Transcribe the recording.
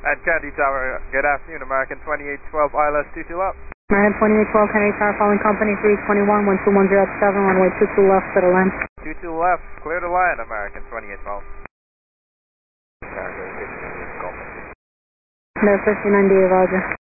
And Kennedy Tower, good afternoon, American 2812 ILS 22 left. American 2812 Kennedy Tower, following company 321, 12107, runway 22 left to the line. 22 left, clear the line, American 2812. No, 59D, roger.